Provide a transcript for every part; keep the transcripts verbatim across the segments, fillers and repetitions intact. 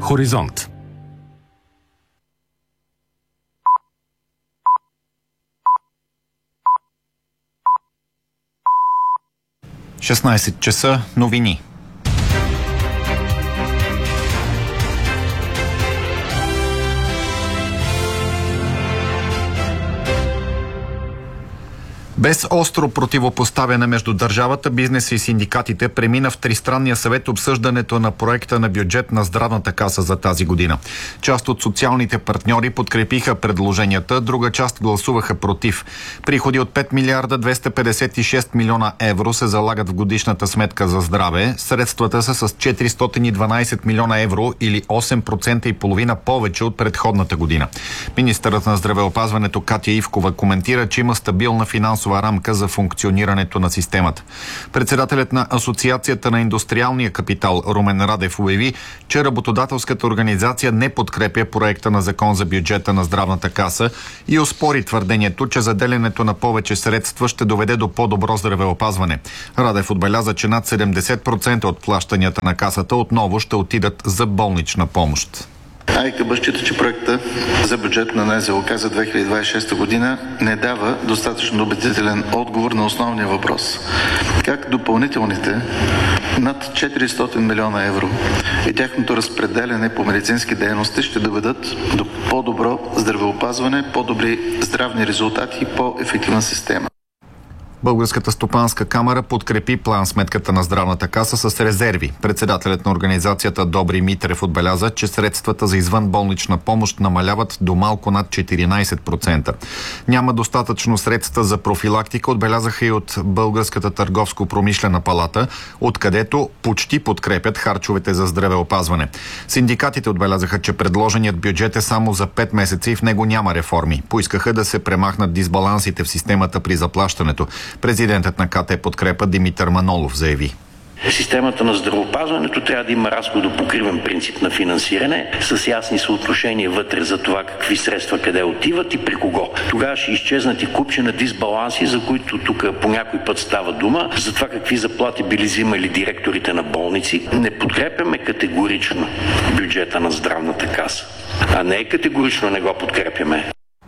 Хоризонт. шестнайсет часа, новини. Без остро противопоставяне между държавата, бизнеса и синдикатите премина в Тристранния съвет обсъждането на проекта на бюджет на Здравната каса за тази година. Част от социалните партньори подкрепиха предложенията, друга част гласуваха против. Приходи от пет милиарда двеста петдесет и шест милиона евро се залагат в годишната сметка за здраве. Средствата са с четиристотин и дванайсет милиона евро или осем процента и половина повече от предходната година. Министърът на здравеопазването Катя Ивкова коментира, че има стабилна финансова рамка за функционирането на системата. Председателят на Асоциацията на индустриалния капитал Румен Радев обяви, че работодателската организация не подкрепя проекта на закон за бюджета на Здравната каса и оспори твърдението, че заделянето на повече средства ще доведе до по-добро здравеопазване. Радев отбеляза, че над седемдесет процента от плащанията на касата отново ще отидат за болнична помощ. АИКБ счита, че проекта за бюджет на НЗОК за две хиляди двадесет и шеста година не дава достатъчно убедителен отговор на основния въпрос. Как допълнителните над четиристотин милиона евро и тяхното разпределяне по медицински дейности ще доведат до по-добро здравеопазване, по-добри здравни резултати и по-ефективна система. Българската стопанска камара подкрепи план сметката на Здравната каса с резерви. Председателят на организацията Добри Митрев отбеляза, че средствата за извънболнична помощ намаляват до малко над четиринайсет процента. Няма достатъчно средства за профилактика, отбелязаха и от Българската търговско-промишлена палата, откъдето почти подкрепят харчовете за здравеопазване. Синдикатите отбелязаха, че предложеният бюджет е само за пет месеца и в него няма реформи. Поискаха да се премахнат дисбалансите в системата при заплащането. Президентът на КТ Подкрепа Димитър Манолов заяви: Системата на здравеопазването трябва да има разходопокривен принцип на финансиране с ясни съотношения вътре за това какви средства къде отиват и при кого. Тогава ще изчезнат и купчина дисбаланси, за които тук по някой път става дума, за това какви заплати били взимали директорите на болници. Не подкрепяме категорично бюджета на Здравната каса, а не е категорично не го подкрепяме,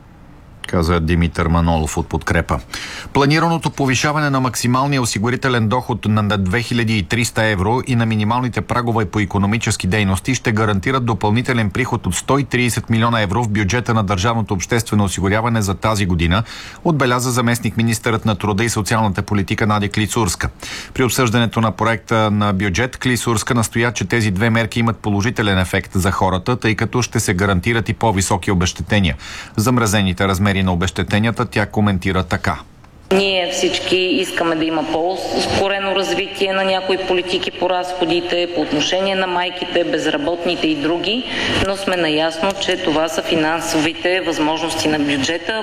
каза Димитър Манолов от Подкрепа. Планираното повишаване на максималния осигурителен доход на две хиляди и триста евро и на минималните прагове по икономически дейности ще гарантират допълнителен приход от сто и трийсет милиона евро в бюджета на Държавното обществено осигуряване за тази година, отбеляза заместник министърът на труда и социалната политика Надя Клисурска. При обсъждането на проекта на бюджет Клисурска настоя, че тези две мерки имат положителен ефект за хората, тъй като ще се гарантират и по-високи обезщетения. Замразените размери на обезщетенията тя коментира така: Ние всички искаме да има по-ускорено развитие на някои политики по разходите, по отношение на майките, безработните и други, но сме наясно, че това са финансовите възможности на бюджета.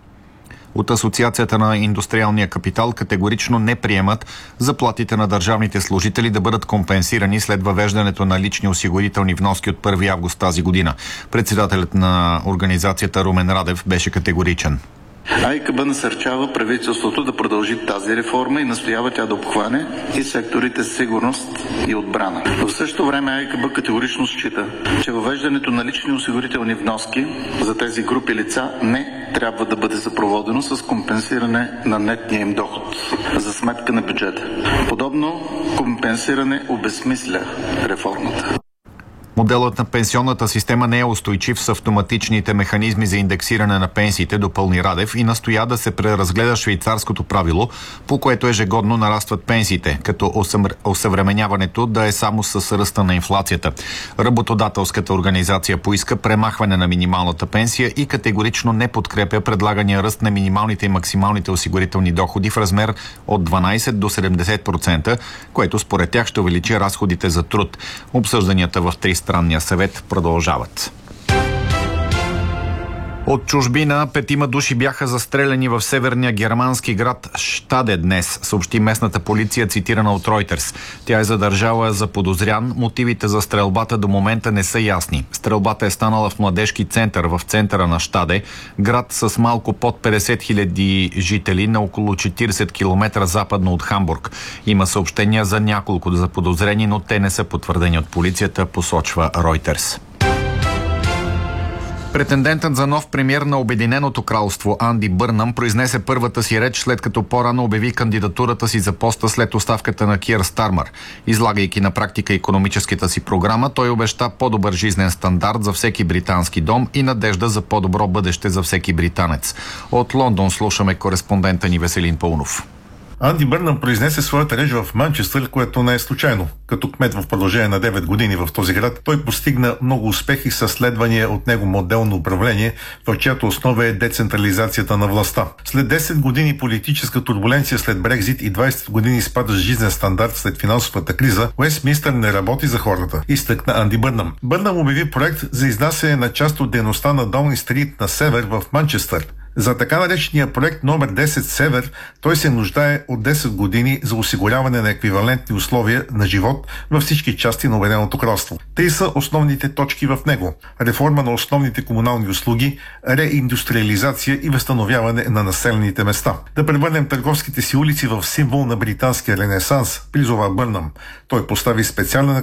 От Асоциацията на индустриалния капитал категорично не приемат заплатите на държавните служители да бъдат компенсирани след въвеждането на лични осигурителни вноски от първи август тази година. Председателят на организацията Румен Радев беше категоричен. АИКБ насърчава правителството да продължи тази реформа и настоява тя да обхване и секторите сигурност и отбрана. В същото време АИКБ категорично счита, че въвеждането на лични осигурителни вноски за тези групи лица не трябва да бъде съпроводено с компенсиране на нетния им доход за сметка на бюджета. Подобно компенсиране обезсмисля реформата. Моделът на пенсионната система не е устойчив с автоматичните механизми за индексиране на пенсиите, допълни Радев и настоя да се преразгледа швейцарското правило, по което ежегодно нарастват пенсиите, като осъвременяването да е само с ръста на инфлацията. Работодателската организация поиска премахване на минималната пенсия и категорично не подкрепя предлагания ръст на минималните и максималните осигурителни доходи в размер от дванайсет до седемдесет процента, което според тях ще увеличи разходите за труд. Обсъжданията в Тристранния съвет продължават. От чужбина петима души бяха застреляни в северния германски град Щаде днес, съобщи местната полиция, цитирана от Reuters. Тя е задържала заподозрян. Мотивите за стрелбата до момента не са ясни. Стрелбата е станала в младежки център в центъра на Щаде, град с малко под петдесет хиляди жители на около четиридесет километра западно от Хамбург. Има съобщения за няколко заподозрени, но те не са потвърдени от полицията, посочва Reuters. Претендентът за нов премиер на Обединеното кралство Анди Бърнъм произнесе първата си реч, след като по-рано обяви кандидатурата си за поста след оставката на Кир Стармър. Излагайки на практика икономическата си програма, той обеща по-добър жизнен стандарт за всеки британски дом и надежда за по-добро бъдеще за всеки британец. От Лондон слушаме кореспондента ни Веселин Паунов. Анди Бърнъм произнесе своята реч в Манчестър, което не е случайно. Като кмет в продължение на девет години в този град, той постигна много успехи със следвания от него моделно управление, в чиято основа е децентрализацията на властта. След десет години политическа турбуленция след Брекзит и двайсет години спадащ жизнен стандарт след финансовата криза, Уестминстър не работи за хората, изтъкна Анди Бърнъм. Бърнъм обяви проект за изнасяне на част от дейността на Даунинг Стрит на север в Манчестър. За така наречения проект номер десет Север, той се нуждае от десет години за осигуряване на еквивалентни условия на живот във всички части на Обединеното кралство. Три са основните точки в него: реформа на основните комунални услуги, реиндустриализация и възстановяване на населените места. Да превърнем търговските си улици в символ на британския ренесанс, призова Бърнъм. Той постави специален